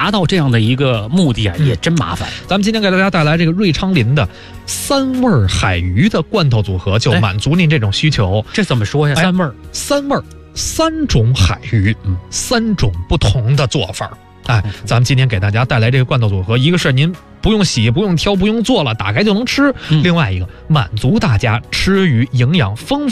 达到这样的一个目的啊，也真麻烦。 咱们今天给大家带来这个瑞昌林的3味海鱼的罐头组合，就满足您这种需求。 这怎么说呀？3味儿 ，3味儿，3种海鱼，3种不同的做法。咱们今天给大家带来这个罐头组合，一个是您不用洗、不用挑、不用做了，打开就能吃；另外一个满足大家吃鱼营养丰富